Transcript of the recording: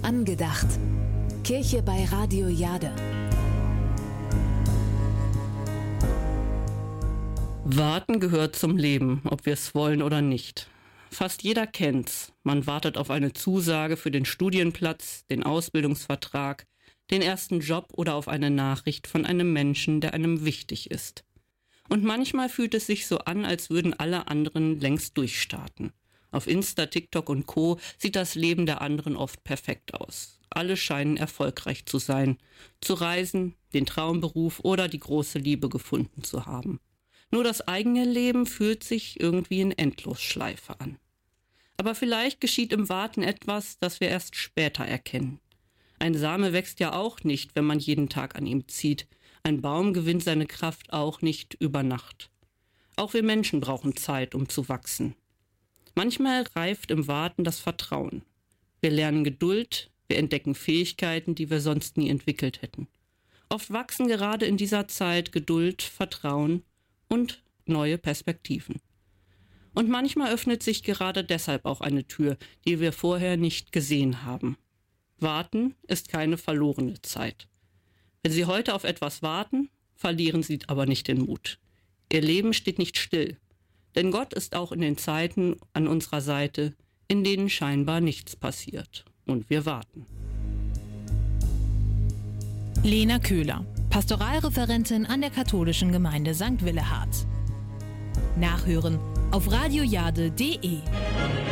Angedacht. Kirche bei Radio Jade. Warten gehört zum Leben, ob wir es wollen oder nicht. Fast jeder kennt's. Man wartet auf eine Zusage für den Studienplatz, den Ausbildungsvertrag, den ersten Job oder auf eine Nachricht von einem Menschen, der einem wichtig ist. Und manchmal fühlt es sich so an, als würden alle anderen längst durchstarten. Auf Insta, TikTok und Co. sieht das Leben der anderen oft perfekt aus. Alle scheinen erfolgreich zu sein, zu reisen, den Traumberuf oder die große Liebe gefunden zu haben. Nur das eigene Leben fühlt sich irgendwie in Endlosschleife an. Aber vielleicht geschieht im Warten etwas, das wir erst später erkennen. Ein Same wächst ja auch nicht, wenn man jeden Tag an ihm zieht. Ein Baum gewinnt seine Kraft auch nicht über Nacht. Auch wir Menschen brauchen Zeit, um zu wachsen. Manchmal reift im Warten das Vertrauen. Wir lernen Geduld, wir entdecken Fähigkeiten, die wir sonst nie entwickelt hätten. Oft wachsen gerade in dieser Zeit Geduld, Vertrauen und neue Perspektiven. Und manchmal öffnet sich gerade deshalb auch eine Tür, die wir vorher nicht gesehen haben. Warten ist keine verlorene Zeit. Wenn Sie heute auf etwas warten, verlieren Sie aber nicht den Mut. Ihr Leben steht nicht still, denn Gott ist auch in den Zeiten an unserer Seite, in denen scheinbar nichts passiert. Und wir warten. Lena Köhler, Pastoralreferentin an der katholischen Gemeinde St. Willehardt. Nachhören auf radiojade.de.